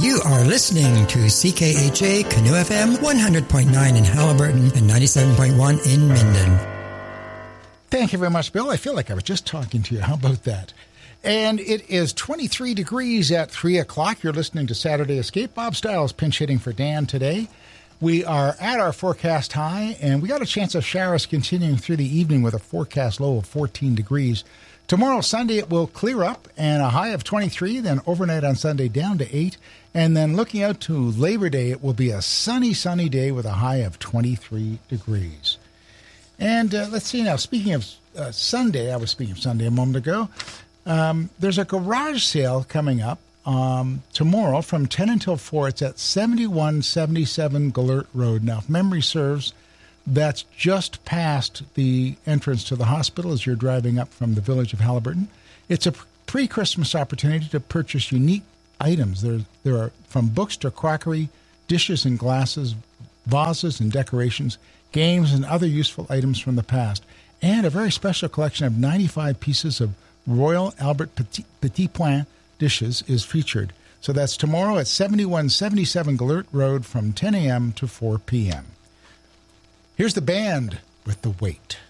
You are listening to CKHA Canoe FM 100.9 in Halliburton and 97.1 in Minden. Thank you very much, Bill. I feel like I was just talking to you. How about that? And it is 23 degrees at 3 o'clock. You're listening to Saturday Escape. Bob Stiles pinch hitting for Dan today. We are at our forecast high, and we got a chance of showers continuing through the evening with a forecast low of 14 degrees. Tomorrow, Sunday, it will clear up and a high of 23, then overnight on Sunday down to 8. And then looking out to Labor Day, it will be a sunny day with a high of 23 degrees. And let's see now, speaking of Sunday, I was speaking of Sunday a moment ago, there's a garage sale coming up tomorrow from 10 until 4. It's at 7177 Gallert Road. Now, if memory serves, that's just past the entrance to the hospital as you're driving up from the village of Halliburton. It's a pre-Christmas opportunity to purchase unique items. There are from books to crockery, dishes and glasses, vases and decorations, games and other useful items from the past, and a very special collection of 95 pieces of Royal Albert Petit Point dishes is featured. So that's tomorrow at 7177 Gallert Road from 10 a.m. to 4 p.m. Here's the band with The Wait.